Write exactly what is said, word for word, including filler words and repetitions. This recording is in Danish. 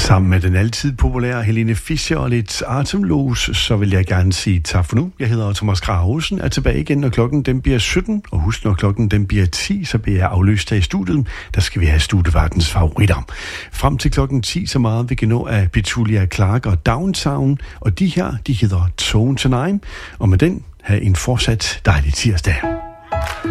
Sammen med den altid populære Helene Fischer og lidt Atemlos, så vil jeg gerne sige tak for nu. Jeg hedder Thomas Krag-Olsen, er tilbage igen, når klokken den bliver sytten. Og husk, når klokken den bliver ti, så bliver jeg afløst her i studiet. Der skal vi have studieværtens favoritter. Frem til klokken ti, så meget vi kan nå af Petula Clark og Downtown. Og de her, de hedder Tone to Nine. Og med den, have en fortsat dejlig tirsdag.